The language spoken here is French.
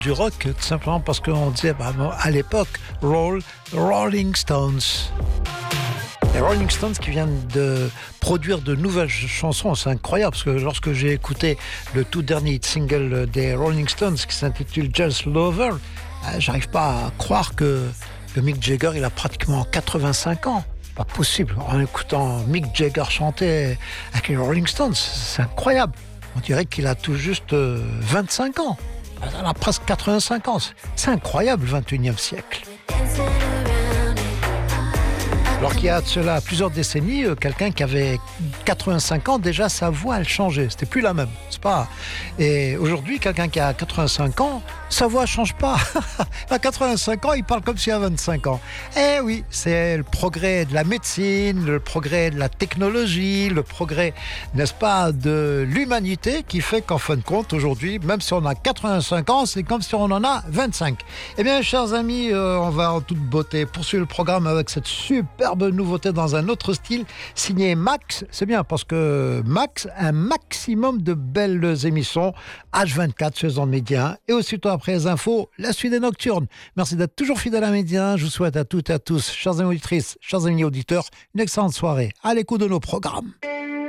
Du rock, tout simplement parce qu'on disait à l'époque Rolling Stones. Les Rolling Stones qui viennent de produire de nouvelles chansons, c'est incroyable parce que lorsque j'ai écouté le tout dernier single des Rolling Stones qui s'intitule Just Lover, j'arrive pas à croire que Mick Jagger il a pratiquement 85 ans. Pas possible, en écoutant Mick Jagger chanter avec les Rolling Stones, c'est incroyable. On dirait qu'il a tout juste 25 ans. Il a presque 85 ans. C'est incroyable, le 21e siècle. Alors qu'il y a de cela plusieurs décennies, quelqu'un qui avait 85 ans, déjà sa voix elle changeait, c'était plus la même, c'est pas. Et aujourd'hui, quelqu'un qui a 85 ans, sa voix change pas. À 85 ans, il parle comme s'il a 25 ans. Eh oui, c'est le progrès de la médecine, le progrès de la technologie, le progrès, n'est-ce pas, de l'humanité qui fait qu'en fin de compte, aujourd'hui, même si on a 85 ans, c'est comme si on en a 25. Eh bien, chers amis, on va en toute beauté poursuivre le programme avec cette superbe nouveauté dans un autre style, signé Max. C'est bien parce que Max, un maximum de belles émissions, H24 sur les ondes Média, et aussitôt après les infos, la suite des Nocturnes. Merci d'être toujours fidèle à Média. Je vous souhaite à toutes et à tous, chers amis auditrices, chers amis auditeurs, une excellente soirée à l'écoute de nos programmes.